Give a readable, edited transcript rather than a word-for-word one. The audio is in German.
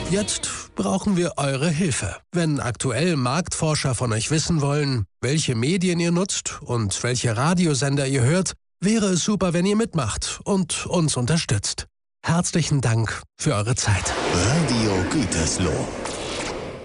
Jetzt brauchen wir eure Hilfe. Wenn aktuell Marktforscher von euch wissen wollen, welche Medien ihr nutzt und welche Radiosender ihr hört, wäre es super, wenn ihr mitmacht und uns unterstützt. Herzlichen Dank für eure Zeit. Radio Gütersloh.